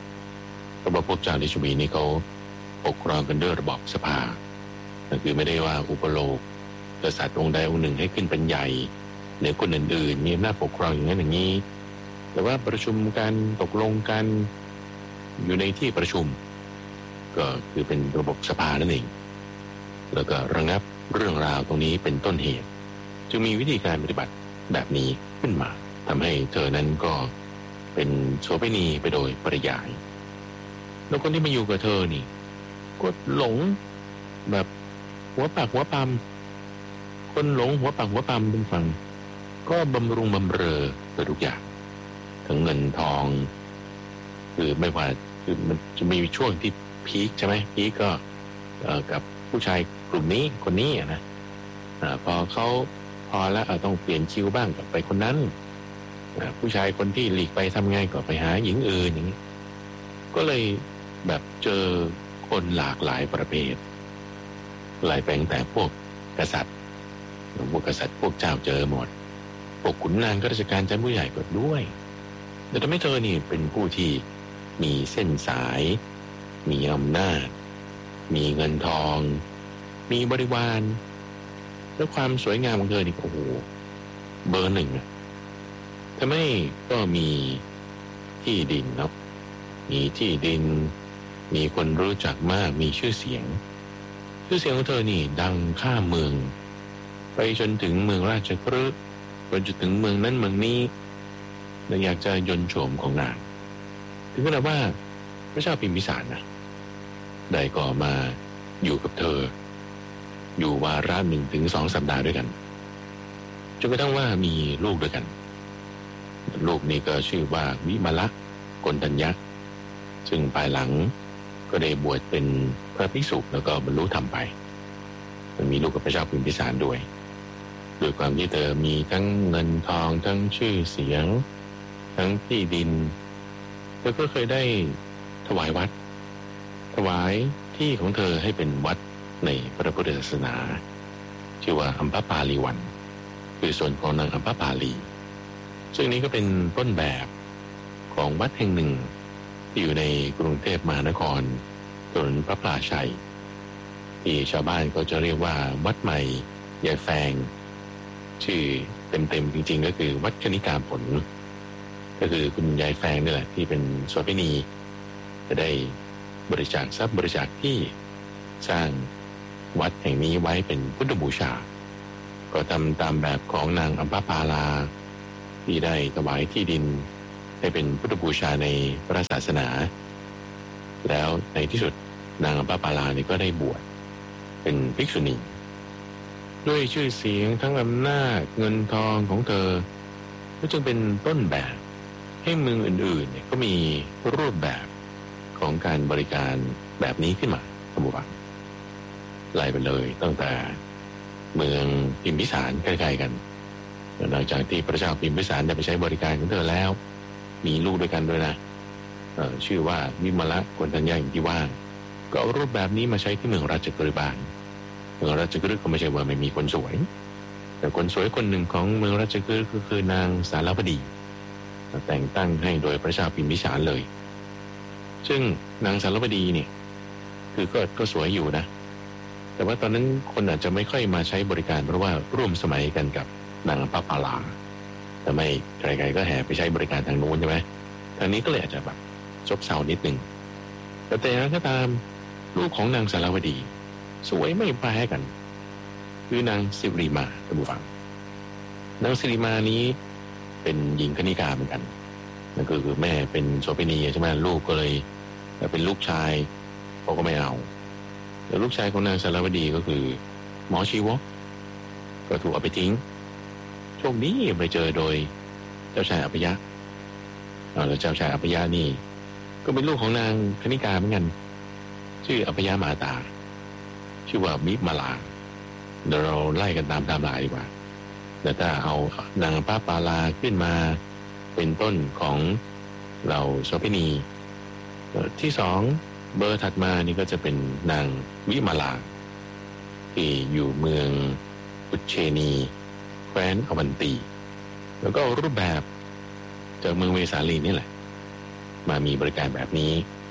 เพราะว่าพวกเจ้าลิชวีนี่เขาปกครองกันด้วยระบอบสภานั่นคือไม่ได้ว่าอุปโลกกษัตริย์องค์ใดองค์หนึ่งให้ขึ้นเป็นใหญ่เหนือคนอื่นๆมีอำนาจปกครองอย่างนั้นอย่างนี้แต่ว่าประชุมกันตกลงกันอยู่ในที่ประชุมก็คือเป็นระบบสภานั่นเองแล้วก็ระงับเรื่องราวตรงนี้เป็นต้นเหตุจึงมีวิธีการปฏิบัติแบบนี้ขึ้นมาทำให้เธอนั้นก็เป็นโสเภณีไปโดยปริยายแล้วคนที่มาอยู่กับเธอนี่ก็หลงแบบหัวปากหัวปามคนหลงหัวปากหัวปามเป็นฟังก็บำรุงบำเรอไปทุกอย่างทั้งเงินทองคือไม่ว่าคือมันจะมีช่วงที่พีคใช่ไหมพีคก็กับผู้ชายกลุ่มนี้คนนี้นะอ่าพอเขาพอแล้วต้องเปลี่ยนคิวบ้างกับไปคนนั้นผู้ชายคนที่หลีกไปทำไงก็ไปหาหญิงอื่นอย่างนี้ก็เลยแบบเจอคนหลากหลายประเภทหลายแปลงแต่พวกกษัตริย์พวกกษัตริย์พวกเจ้าเจอหมดพวกขุนนางข้าราชการชั้นผู้ใหญ่ก็ด้วยแต่ทำให้เธอนี่เป็นผู้ที่มีเส้นสายมีอำนาจมีเงินทองมีบริวารและความสวยงามของเธอนี่โอ้โหเบอร์หนึ่งอะทำให้ก็มีที่ดินเนาะมีที่ดินมีคนรู้จักมากมีชื่อเสียงชื่อเสียงของเธอนี่ดังข้ามเมืองไปจนถึงเมืองราชคฤห์ไปจนถึงเมืองนั้นเมืองนี้และอยากจะยนต์โฉมของนางถึงขนาดว่าพระเจ้าพิมพิสารนะได้ก็มาอยู่กับเธออยู่วาระหนึ่งถึงสองสัปดาห์ด้วยกันจนกระทั่งว่ามีลูกด้วยกันลูกนี้ก็ชื่อว่าวิมละกนทัญญะซึ่งภายหลังก็ได้บวชเป็นพระภิกษุแล้วก็บรรลุธรรมไปมันมีลูกกับพระเจ้าพิมพิสารด้วยด้วยความที่เธอมีทั้งเงินทองทั้งชื่อเสียงทั้งที่ดินเธอก็เคยได้ถวายวัดถวายที่ของเธอให้เป็นวัดในพระพุทธศาสนาชื่อว่าอัมพปาลีวันคือส่วนของนางอัมพปาลีซึ่งนี้ก็เป็นต้นแบบของวัดแห่งหนึ่งที่อยู่ในกรุงเทพมหานครถนนพระพลาชัยที่ชาวบ้านก็จะเรียกว่าวัดใหม่ยายแฟงชื่อเต็มๆจริงๆก็คือวัดคณิกาผลก็คือคุณยายแฟงนี่แหละที่เป็นโสเภณีจะได้บริจาคทรัพย์บริจาคที่สร้างวัดแห่งนี้ไว้เป็นพุทธบูชาก็ทำตามแบบของนางอัมพปาลาที่ได้ถวายที่ดินให้เป็นพุทธบูชาในพระศาสนาแล้วในที่สุดนางอัมพปาลานี่ก็ได้บวชเป็นภิกษุณีด้วยชื่อเสียงทั้งอำนาจเงินทองของเธอก็จึงเป็นต้นแบบให้เมืองอื่นๆเนี่ยก็มีรูปแบบของการบริการแบบนี้ขึ้นมาสมบูรณ์ไล่ไปเลยตั้งแต่เมืองพิมพิสารใกล้ๆกันหลังจากที่พระเจ้าพิมพิสารได้ไปใช้บริการของเธอแล้วมีลูกด้วยกันด้วยนะชื่อว่าวิมละกนทัญญาอย่างที่ว่าก็เอารูปแบบนี้มาใช้ที่เมืองราชกฤห์บ้างเมืองราชกฤห์ก็ไม่ใช่ว่าไม่มีคนสวยแต่คนสวยคนหนึ่งของเมืองราชกฤห์ก็คือนางสารวดีแต่งตั้งให้โดยพระเจ้าพิมพิสารเลยซึ่งนางสารวดีเนี่ยคือก็ก็สวยอยู่นะแต่ว่าตอนนั้นคนอาจจะไม่ค่อยมาใช้บริการเพราะว่าร่วมสมัยกันกับนางอัมพปาลาแต่ไม่ใครๆก็แห่ไปใช้บริการทางนู้นใช่ไหมทางนี้ก็เลยอาจจะแบบซบเซานิดนึงแต่แต่อย่างนั้นก็ตามลูกของนางสารวดีสวยไม่แพ้กันคือนางสิริมาท่านผู้ฟังนางสิริมานี้เป็นหญิงคณิกาเหมือนกันนั่นก็คือแม่เป็นโสเภณีใช่ไหมลูกก็เลยเป็นลูกชายเขาก็ไม่เอาแต่ลูกชายของนางสารวดีก็คือหมอชีวกก็ถูกเอาไปทิ้งโชคดีไปเจอโดยเจ้าชายอัปยะแล้วเจ้าชายอัปยะนี่ก็เป็นลูกของนางคณิกาเหมือนกันชื่ออัปยะมาตาชื่อว่ามิมาลาเดี๋ยวเราไล่กันตามตามลายดีกว่าแต่ถ้าเอานางป้าปาลาขึ้นมาเป็นต้นของเราโสเภณีที่สองเบอร์ถัดมานี่ก็จะเป็นนางวิมาลาที่อยู่เมืองอุเชนีแคว้นอวันตีแล้วก็รูปแบบจากเมืองเวสาลีนี่แหละมามีบริการแบบนี้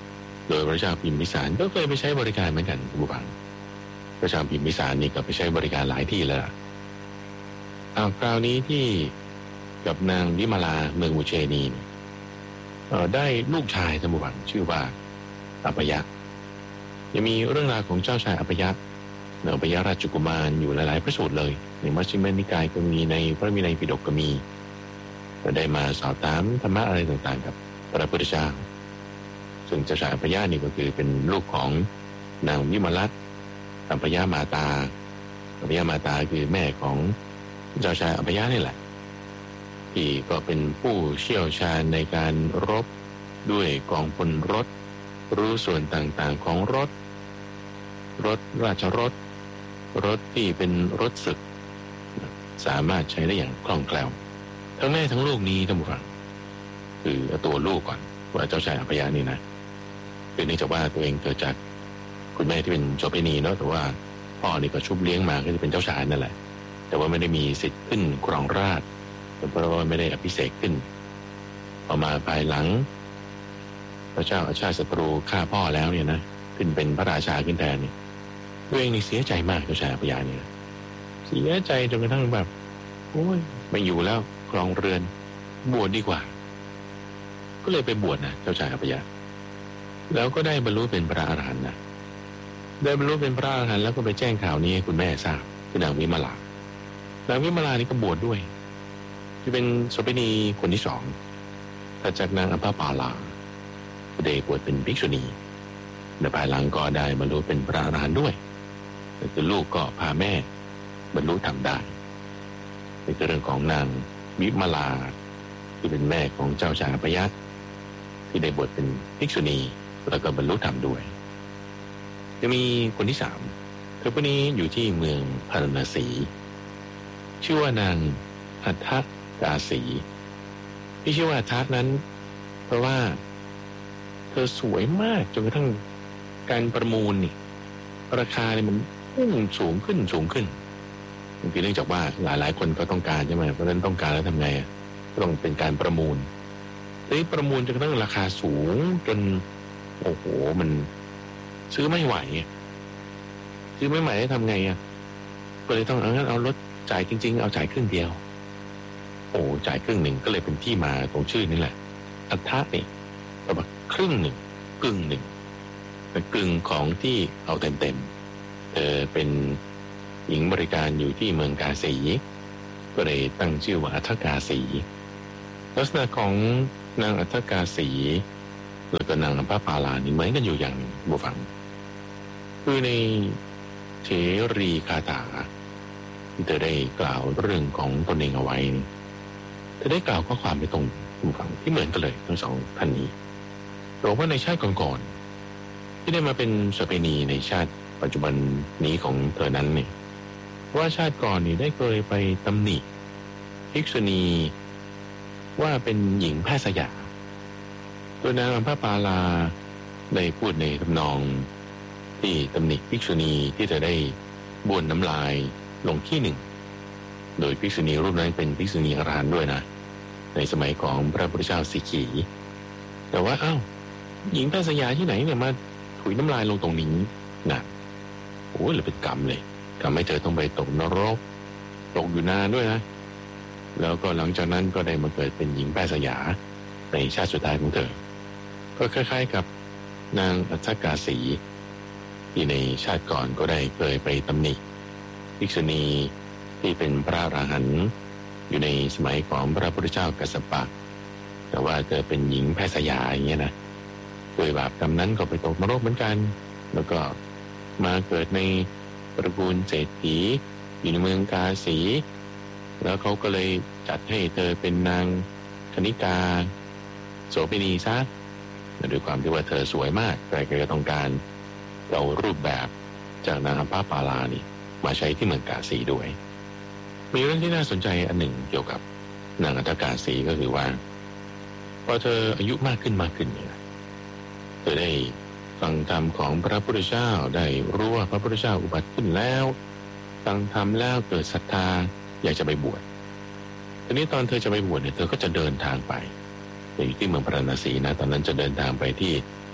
โดยพระเจ้าพิมพิสารก็เคยไปใช้บริการเหมือนกันคุณผู้ฟังพระเจ้าพิมพิสารนี่ก็ไปใช้บริการหลายที่แล้วเอาคราวนี้ที่กับนางวิมาลาเมืองอุเชนีเอ่อได้ลูกชายท่านผู้ฟังชื่อว่าอัปยะยังมีเรื่องราวของเจ้าชายอัปยะอัปยะราชกุมารอยู่หลายๆพระสูตรเลยในมัชฌิมนิกายก็มีในพระวินัยปิฎกก็มีได้มาสอบถามธรรมะอะไรต่างๆกับพระพุทธเจ้าซึ่งเจ้าชายอัปยะนี่ก็คือเป็นลูกของนางวิมาลัตอัปยะมาตาอัปยะมาตาคือแม่ของเจ้าชายอัปยะนี่แหละที่ก็เป็นผู้เชี่ยวชาญในการรบด้วยกองพลรถรู้ส่วนต่างๆของรถรถราชรถรถที่เป็นรถศึกสามารถใช้ได้อย่างคล่องแคล่วทั้งแม่ทั้งลูกนี้ท่านผู้ฟังคือตัวลูกก่อนว่าเจ้าชายอัปยะนี่นะคือเนื่องจากว่าตัวเองเกิดจากคุณแม่ที่เป็นโสเภณีเนาะแต่ว่าพ่อนี่ก็ชุบเลี้ยงมาก็จะเป็นเจ้าชายนั่นแหละแต่ว่าไม่ได้มีสิทธิ์ขึ้นครองราชย์เพราะว่าไม่ได้อภิเษกขึ้นพอมาภายหลังพระเจ้าอาชาติศัตรูฆ่าพ่อแล้วเนี่ยนะขึ้นเป็นพระราชาขึ้นแทนเนี่ยตัวเองนี่เสียใจมากเจ้าชายอัปยะเนี่ยเสียใจจนกระทั่งแบบโอ้ยไม่อยู่แล้วครองเรือนบวชดีกว่าก็เลยไปบวชนะเจ้าชายอัปยะแล้วก็ได้บรรลุเป็นพระอรหันต์นะได้บรรลุเป็นพระอรหันต์แล้วก็ไปแจ้งข่าวนี้ให้คุณแม่ทราบคือนางวิมาลานางวิมาลานี่ก็บวชดด้วยที่เป็นโสเภณีคนที่สองถัดจากนางอัมพปาลาได้บวชเป็นภิกษุณีในภายหลังก็ได้บรรลุเป็นพระอรหันต์ด้วยแต่คือลูกก็พาแม่บรรลุธรรมได้ในเรื่องของนางวิมาลาที่เป็นแม่ของเจ้าชายอัปยะที่ได้บวชเป็นภิกษุณีแล้วก็บรรลุธรรมด้วยจะมีคนที่สามเธอคนนี้อยู่ที่เมืองพาราณสีชื่อว่านางอัฏฐกาสีที่ชื่อว่าอัฏฐนั้นเพราะว่าเธอสวยมากจนกระทั่งการประมูลนี่ราคาเนี่ยมันพุ่งสูงขึ้นสูงขึ้นบางทีเนื่องจากว่าหลายหลายคนก็ต้องการใช่ไหมเพราะฉะนั้นต้องการแล้วทำไงก็ต้องเป็นการประมูลทีนี้ประมูลจนกระทั่งราคาสูงจนโอ้โหมันซื้อไม่ไหวซื้อไม่ไหวทำไงอ่ะก็เลยต้องเอางั้นเอาลดจ่ายจริงๆเอาจ่ายครึ่งเดียวโอ้จ่ายครึ่งหนึ่งก็เลยเป็นที่มาของชื่อนี่แหละอัฏฐะนี่ประมาณครึ่งหนึ่งกึ่งหนึ่งเป็นกึ่งของที่เอาเต็มๆเธอเป็นหญิงบริการอยู่ที่เมืองกาสีก็เลยตั้งชื่อว่าอัฏฐกาสีลักษณะของนางอัฏฐกาสีแล้วก็นางอัมพปาลานี่เหมือนกันอยู่อย่างบุฟังคือในเถรีคาถาที่เธอได้กล่าวเรื่องของตนเองเอาไว้เธอได้กล่าวข้อความไปตรงบุฟังที่เหมือนกันเลยทั้งสองท่านนี้บอกว่าในชาติก่อนๆที่ได้มาเป็นโสเภณีในชาติปัจจุบันนี้ของเธอนั้นเนี่ยว่าชาติก่อนนี่ได้เคยไปตำหนิภิกษุณีว่าเป็นหญิงแพทย์สยาตัวนางอัมพปาลาได้พูดในทำนองที่ตำหนิภิกษุณีที่จะได้บ้วนน้ำลายลงที่หนึ่งโดยภิกษุณีรูปนั้นเป็นภิกษุณีอรหันต์ด้วยนะในสมัยของพระพุทธเจ้าสิกีแต่ว่าอ้าวหญิงแพทย์สยาที่ไหนเนี่ยมาถุยน้ำลายลงตรงนี้นะโอ้ยเลยเป็นกรรมเลยทำให้เธอต้องไปตกนรกตกอยู่นานด้วยนะแล้วก็หลังจากนั้นก็ได้มาเกิดเป็นหญิงแพทย์สยาในชาติสุดท้ายของเธอก็คล้ายๆกับนางอัฏฐกาสีที่ในชาติก่อนก็ได้เคยไปตำหนิภิกษุณีที่เป็นพระอรหันต์อยู่ในสมัยของพระพุทธเจ้ากัสสปะแต่ว่าเธอเป็นหญิงแพทย์สยาอย่างเงี้ยนะโดยบาปกรรมนั้นก็ไปตกนรกเหมือนกันแล้วก็มาเกิดในตระกูลเศรษฐีอยู่ในเมืองกาสีแล้วเขาก็เลยจัดให้เธอเป็นนางคณิกาโสเภณีซะด้วยความที่ว่าเธอสวยมากใครๆก็ต้องการเอารูปแบบจากนางอัมพปาลานี่มาใช้ที่เมืองกาสีด้วยมีเรื่องที่น่าสนใจอันหนึ่งเกี่ยวกับนางอัฏฐกาสีก็คือว่าพอเธออายุมากขึ้นมากขึ้นเนี่ยเธอได้ฟังธรรมของพระพุทธเจ้าได้รู้ว่าพระพุทธเจ้าอุบัติขึ้นแล้วฟังธรรมแล้วเกิดศรัทธาอยากจะไปบวชทีนี้ตอนเธอจะไปบวชเนี่ยเธอก็จะเดินทางไปอยู่ที่เมืองพาราณสีนะตอนนั้นจะเดินทางไปที่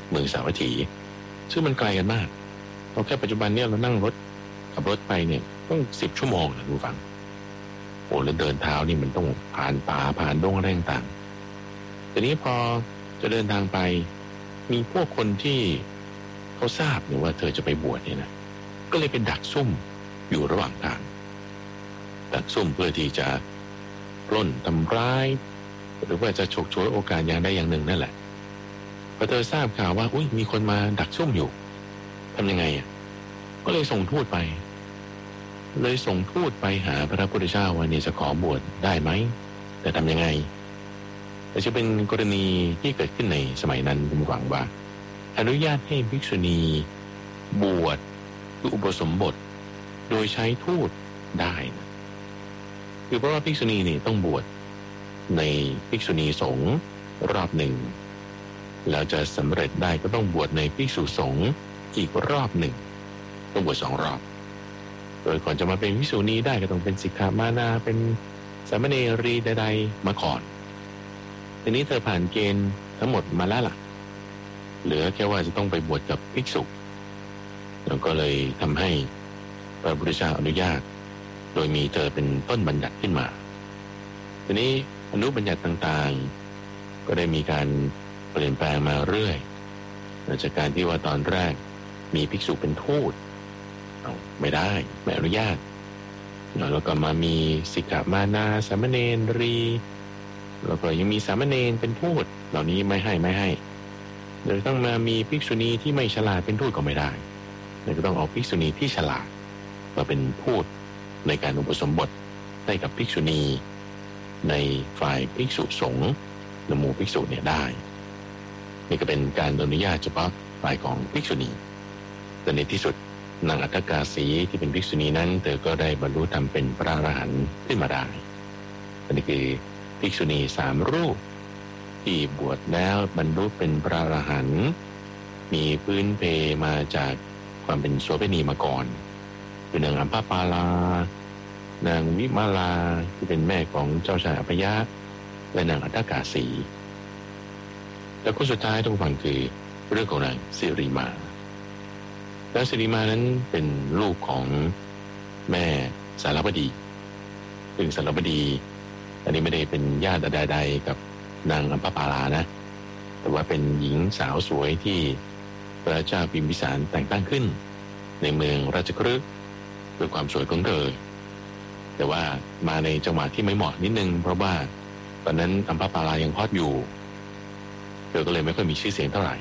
เมืองสาวัตถีซึ่งมันไกลกันมากเราแค่ปัจจุบันเนี่ยเรานั่งรถขับรถไปเนี่ยต้องสิบชั่วโมงนะคุณฟังโอ้แล้วเดินเท้านี่มันต้องผ่านป่าผ่านดงอะไรต่างๆแต่นี้พอจะเดินทางไปมีพวกคนที่เขาทราบเนี่ยว่าเธอจะไปบวชเนี่ยนะก็เลยเป็นดักซุ่มอยู่ระหว่างทางดักซุ่มเพื่อที่จะปล้นทำร้ายหรือว่าจะฉกฉวยโอกาสอย่างใดอย่างหนึ่งนั่นแหละพอเธอทราบข่าวว่าอุ้ยมีคนมาดักซุ่มอยู่ทำยังไงอ่ะก็เลยส่งทูตไปเลยส่งทูตไปหาพระพุทธเจ้าว่าเนี่ยจะขอบวชได้ไหมแต่ทำยังไงแต่จะเป็นกรณีที่เกิดขึ้นในสมัยนั้นผมหวังว่าอนุญาตให้ภิกษุณีบวชคืออุปสมบทโดยใช้ทูตได้นะคือเพราะว่าภิกษุณีนี่ต้องบวชในภิกษุณีสงฆ์รอบหนึ่งแล้วจะสำเร็จได้ก็ต้องบวชในภิกษุสงฆ์อีกรอบหนึ่งต้องบวชสองรอบโดยก่อนจะมาเป็นภิกษุณีได้ก็ต้องเป็นสิกขามานาเป็นสามเณรีใดๆมาก่อนทีนี้เธอผ่านเกณฑ์ทั้งหมดมาแล้วล่ะเหลือแค่ว่าจะต้องไปบวชกับภิกษุแล้วก็เลยทำให้พระพุทธเจ้าอนุญาตโดยมีเธอเป็นต้นบัญญัติขึ้นมาทีนี้อนุบัญญัติต่างๆก็ได้มีการเปลี่ยนแปลงมาเรื่อยจากการที่ว่าตอนแรกมีภิกษุเป็นทูตไม่ได้ไม่อนุญาตแล้วก็มามีสิกขามานาสามเณรีแล้วก็ยังมีสามเณรเป็นทูตเหล่านี้ไม่ให้ไม่ให้โดยต้องมามีภิกษุณีที่ไม่ฉลาดเป็นทูตก็ไม่ได้เลยก็ต้องเอาภิกษุณีที่ฉลาดมาเป็นทูตในการอุปสมบทให้กับภิกษุณีในฝ่ายภิกษุสงฆ์หรือหมู่ภิกษุเนี่ยได้นี่ก็เป็นการอนุญาตเฉพาะฝ่ายของภิกษุณีแต่ในที่สุดนางอัฏฐกาสีที่เป็นภิกษุณีนั้นเธอก็ได้บรรลุธรรมเป็นพระอรหันต์ขึ้นมาได้อันนี้คือภิกษุณีสามรูปที่บวชแล้วบรรลุเป็นพระอรหันต์มีพื้นเพมาจากความเป็นโสเภณีมาก่อนคือนางอัมพปาลานางวิมาลาที่เป็นแม่ของเจ้าชายอภยะและนางอัฏฐกาสีแล้วก็สุดท้ายต้องฟังคือเรื่องของนางสิริมานางสิริมานั้นเป็นลูกของแม่สารบดีซึ่งสารบดีอันนี้ไม่ได้เป็นญาติใดๆกับนางอัมพปาลานะแต่ว่าเป็นหญิงสาวสวยที่พระเจ้าพิมพิสารแต่งตั้งขึ้นในเมืองราชคฤห์ด้วยความสวยของเธอแต่ว่ามาในจังหวะที่ไม่เหมาะนิดนึงเพราะว่าตอนนั้นอัมพปาลายังฮอตอยู่เธอก็เลยไม่ค่อยมีชื่อเสียงเท่าไหร่